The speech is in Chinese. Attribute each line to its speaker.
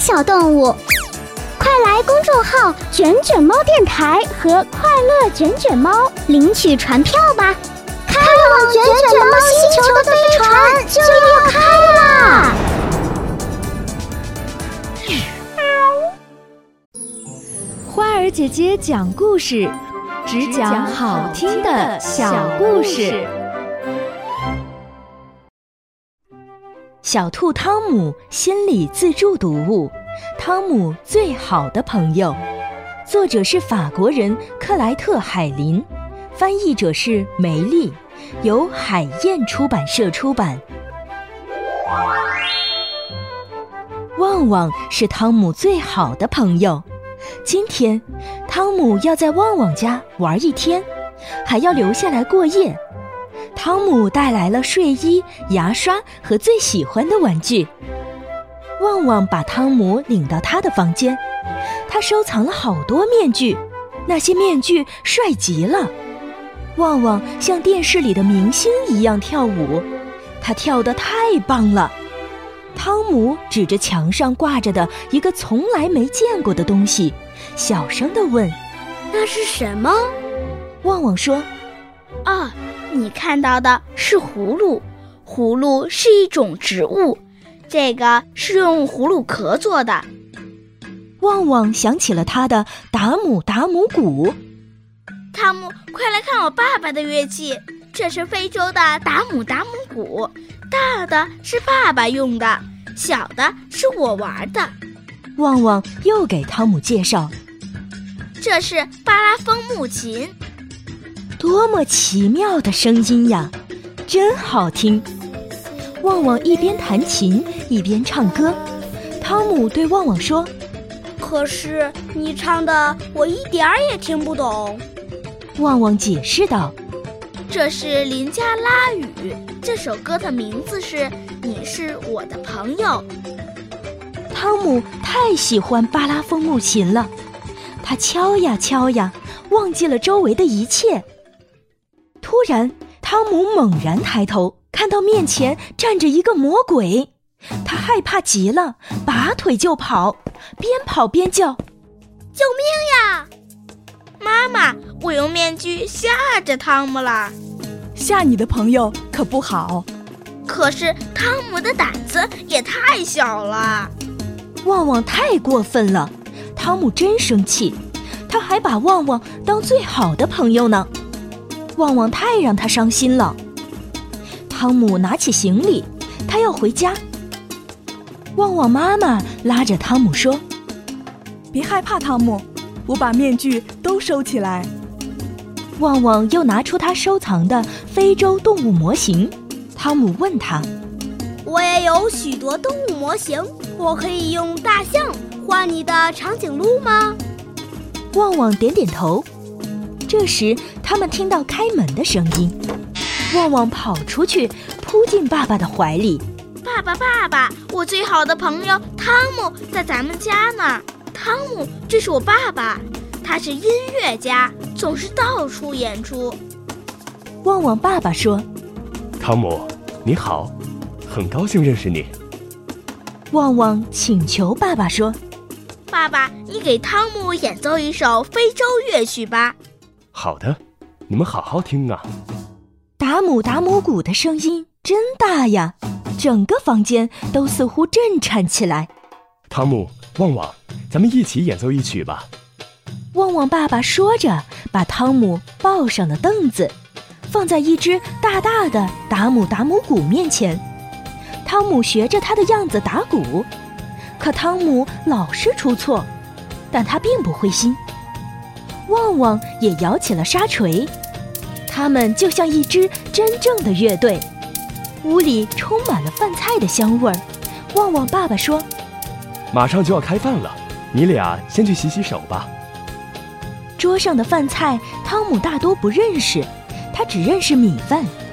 Speaker 1: 小动物。快来公众号“卷卷猫电台”和“快乐卷卷猫”领取传票吧！开往卷卷猫星球的飞船就要开啦！
Speaker 2: 花儿姐姐讲故事，只讲好听的小故事。
Speaker 3: 小兔汤姆心理自助读物《汤姆最好的朋友》，作者是法国人克莱特·海林，翻译者是梅丽，由海燕出版社出版。旺旺是汤姆最好的朋友。今天，汤姆要在旺旺家玩一天，还要留下来过夜。汤姆带来了睡衣、牙刷和最喜欢的玩具。旺旺把汤姆领到他的房间，他收藏了好多面具，那些面具帅极了。旺旺像电视里的明星一样跳舞，他跳得太棒了。汤姆指着墙上挂着的一个从来没见过的东西，小声地问：“
Speaker 4: 那是什么？”
Speaker 3: 旺旺说：“
Speaker 4: 啊，你看到的是葫芦，葫芦是一种植物，这个是用葫芦壳做的。”
Speaker 3: 旺旺想起了他的达姆达姆鼓。
Speaker 4: 汤姆，快来看我爸爸的乐器，这是非洲的达姆达姆鼓，大的是爸爸用的，小的是我玩的。
Speaker 3: 旺旺又给汤姆介绍，
Speaker 4: 这是巴拉风木琴。
Speaker 3: 多么奇妙的声音呀，真好听。旺旺一边弹琴一边唱歌。汤姆对旺旺说：“
Speaker 4: 可是你唱的我一点儿也听不懂。”
Speaker 3: 旺旺解释道：“
Speaker 4: 这是林加拉语，这首歌的名字是《你是我的朋友》。”
Speaker 3: 汤姆太喜欢巴拉风木琴了，他敲呀敲呀，忘记了周围的一切。突然，汤姆猛然抬头，看到面前站着一个魔鬼，他害怕极了，拔腿就跑，边跑边叫：“
Speaker 4: 救命呀！妈妈，我用面具吓着汤姆了。”
Speaker 5: 吓你的朋友可不好。
Speaker 4: 可是汤姆的胆子也太小了。
Speaker 3: 旺旺太过分了，汤姆真生气，他还把旺旺当最好的朋友呢。旺旺太让他伤心了。汤姆拿起行李，他要回家。旺旺妈妈拉着汤姆说：“
Speaker 5: 别害怕，汤姆，我把面具都收起来。”
Speaker 3: 旺旺又拿出他收藏的非洲动物模型。汤姆问他：“
Speaker 4: 我也有许多动物模型，我可以用大象画你的长颈鹿吗？”
Speaker 3: 旺旺点点头。这时他们听到开门的声音，旺旺跑出去，扑进爸爸的怀里。
Speaker 4: 爸爸，我最好的朋友汤姆在咱们家呢。汤姆，这是我爸爸，他是音乐家，总是到处演出。
Speaker 3: 旺旺爸爸说：“
Speaker 6: 汤姆，你好，很高兴认识你。”
Speaker 3: 旺旺请求爸爸说：“
Speaker 4: 爸爸，你给汤姆演奏一首非洲乐曲吧。”
Speaker 6: 好的，你们好好听啊。
Speaker 3: 达姆达姆鼓的声音真大呀，整个房间都似乎震颤起来。
Speaker 6: 汤姆，旺旺，咱们一起演奏一曲吧。
Speaker 3: 旺旺爸爸说着，把汤姆抱上了凳子，放在一只大大的达姆达姆鼓面前。汤姆学着他的样子打鼓，可汤姆老是出错，但他并不灰心。旺旺也摇起了沙锤，他们就像一支真正的乐队。屋里充满了饭菜的香味儿。旺旺爸爸说：“
Speaker 6: 马上就要开饭了，你俩先去洗洗手吧。”
Speaker 3: 桌上的饭菜，汤姆大多不认识，他只认识米饭、